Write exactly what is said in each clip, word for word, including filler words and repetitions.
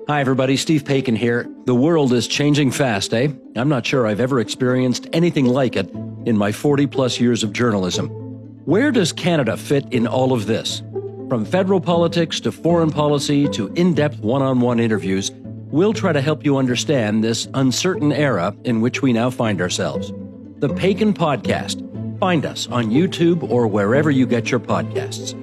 Hi, everybody. Steve Paikin here. The world is changing fast, eh? I'm not sure I've ever experienced anything like it in my forty-plus years of journalism. Where does Canada fit in all of this? From federal politics to foreign policy to in-depth one-on-one interviews, we'll try to help you understand this uncertain era in which we now find ourselves. The Paikin Podcast. Find us on YouTube or wherever you get your podcasts.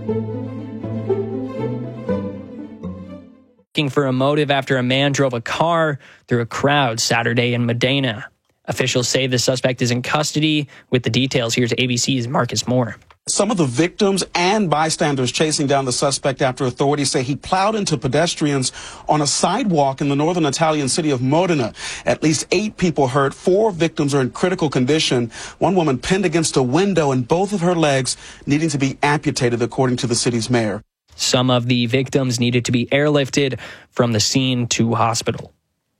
Looking for a motive after a man drove a car through a crowd Saturday in Medina. Officials say the suspect is in custody. With the details, here's A B C's Marcus Moore. Some of the victims and bystanders chasing down the suspect after authorities say he plowed into pedestrians on a sidewalk in the northern Italian city of Modena. At least eight people hurt. Four victims are in critical condition. One woman pinned against a window and both of her legs needing to be amputated, according to the city's mayor. Some of the victims needed to be airlifted from the scene to hospital.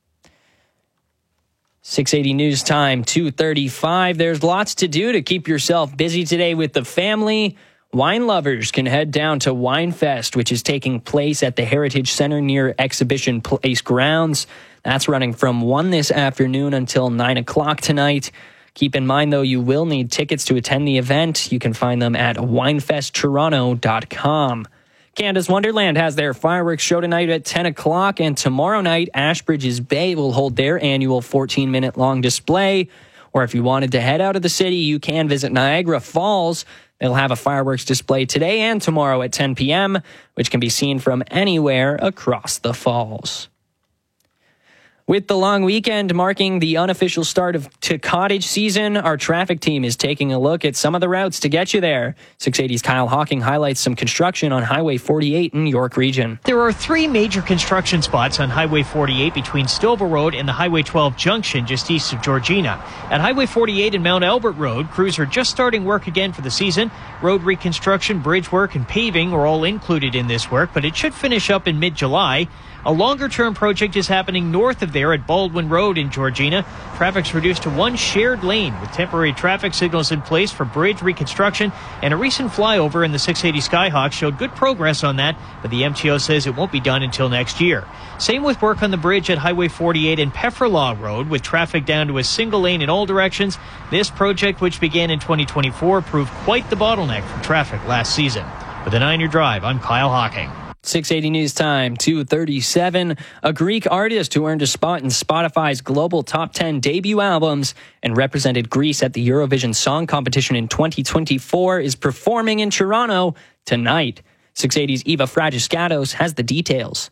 six eighty News Time, two thirty-five. There's lots to do to keep yourself busy today with the family. Wine lovers can head down to Winefest, which is taking place at the Heritage Center near Exhibition Place grounds. That's running from one this afternoon until nine o'clock tonight. Keep in mind, though, you will need tickets to attend the event. You can find them at winefest toronto dot com. Canada's Wonderland has their fireworks show tonight at ten o'clock, and tomorrow night, Ashbridges Bay will hold their annual fourteen-minute long display. Or if you wanted to head out of the city, you can visit Niagara Falls. They'll have a fireworks display today and tomorrow at ten p.m., which can be seen from anywhere across the falls. With the long weekend marking the unofficial start of to cottage season, our traffic team is taking a look at some of the routes to get you there. six eighty's Kyle Hawking highlights some construction on Highway forty-eight in York Region. There are three major construction spots on Highway forty-eight between Stouffville Road and the Highway twelve junction just east of Georgina. At Highway forty-eight and Mount Albert Road, crews are just starting work again for the season. Road reconstruction, bridge work, and paving are all included in this work, but it should finish up in mid-July. A longer-term project is happening north of there at Baldwin Road in Georgina. Traffic's reduced to one shared lane with temporary traffic signals in place for bridge reconstruction, and a recent flyover in the six eighty Skyhawk showed good progress on that, but the M T O says it won't be done until next year. Same with work on the bridge at Highway forty-eight and Pefferlaw Road, with traffic down to a single lane in all directions. This project, which began in twenty twenty-four, proved quite the bottleneck for traffic last season. With a nine-year drive, I'm Kyle Hawking. six eighty News Time, two thirty-seven. A Greek artist who earned a spot in Spotify's global top ten debut albums and represented Greece at the Eurovision Song Competition in twenty twenty-four is performing in Toronto tonight. six eighty's Eva Fragiskatos has the details.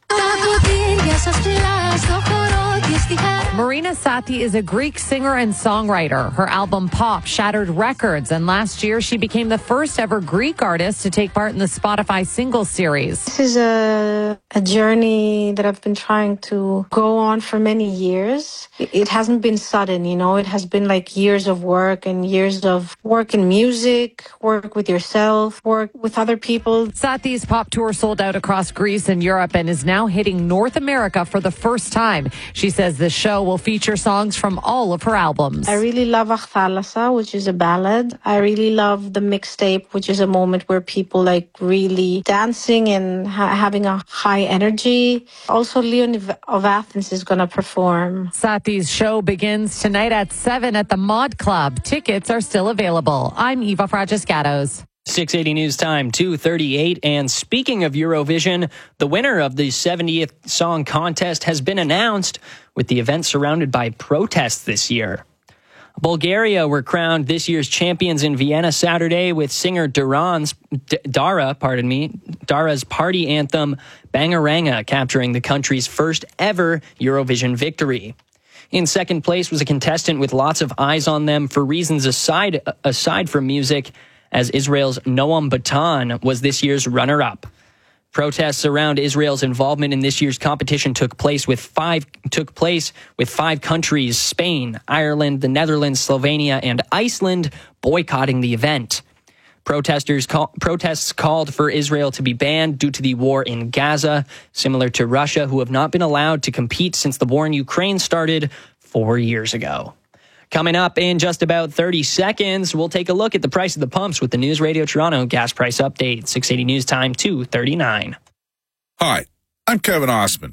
Marina Sati is a Greek singer and songwriter. Her album Pop shattered records, and last year she became the first ever Greek artist to take part in the Spotify Singles Series. This is a, a journey that I've been trying to go on for many years. It, it hasn't been sudden, you know, it has been like years of work and years of work in music, work with yourself, work with other people. Sati's pop tour sold out across Greece and Europe and is now hitting North America for the first time. She says the show will feature songs from all of her albums. I really love Achthalassa, which is a ballad. I really love the mixtape, which is a moment where people like really dancing and ha- having a high energy. Also, Leon of Athens is going to perform. Sati's show begins tonight at seven at the Mod Club. Tickets are still available. I'm Eva Fragiskatos. six eighty News Time, two thirty-eight. And speaking of Eurovision, the winner of the seventieth Song Contest has been announced, with the event surrounded by protests this year. Bulgaria were crowned this year's champions in Vienna Saturday with singer Daran's, D- Dara, pardon me, Dara's party anthem Bangaranga capturing the country's first ever Eurovision victory. In second place was a contestant with lots of eyes on them for reasons aside aside from music, as Israel's Noam Batan was this year's runner-up. Protests around Israel's involvement in this year's competition took place with five took place with five countries: Spain, Ireland, the Netherlands, Slovenia, and Iceland boycotting the event. Protesters call, protests called for Israel to be banned due to the war in Gaza, similar to Russia, who have not been allowed to compete since the war in Ukraine started four years ago. Coming up in just about thirty seconds, we'll take a look at the price of the pumps with the News Radio Toronto gas price update. six eighty News Time, two thirty-nine. Hi, I'm Kevin Osmond.